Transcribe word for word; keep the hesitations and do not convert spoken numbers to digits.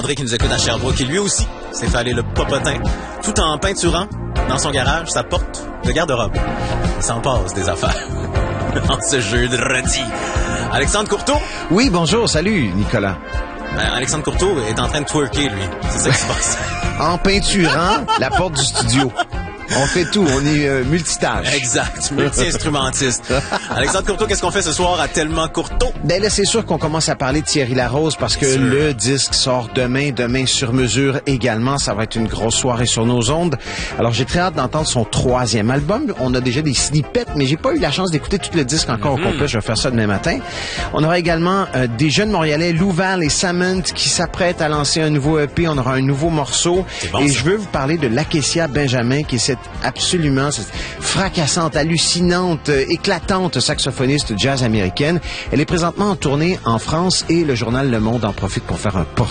André qui nous écoute à Sherbrooke, qui lui aussi s'est fait aller le popotin, tout en peinturant dans son garage sa porte de garde-robe. Il s'en passe des affaires en ce jeudi. Alexandre Courteau? Oui, bonjour, salut Nicolas. Ben, Alexandre Courteau est en train de twerker, lui. C'est ça qui se passe. En peinturant la porte du studio. On fait tout, on est euh, multitâche. Exact, multi-instrumentiste. Alexandre Courteau, qu'est-ce qu'on fait ce soir à Tellement Courteau? Ben là, c'est sûr qu'on commence à parler de Thierry Larose parce que le disque sort demain, demain sur mesure également. Ça va être une grosse soirée sur nos ondes. Alors, j'ai très hâte d'entendre son troisième album. On a déjà des snippets, mais j'ai pas eu la chance d'écouter tout le disque encore mm-hmm. au complet. Je vais faire ça demain matin. On aura également euh, des jeunes Montréalais, Louval et Samant, qui s'apprêtent à lancer un nouveau E P. On aura un nouveau morceau. Bon, et ça. Je veux vous parler de Lakecia Benjamin, qui est cette absolument cette fracassante, hallucinante, euh, éclatante saxophoniste jazz américaine. Elle est présentement en tournée en France et le journal Le Monde en profite pour faire un portrait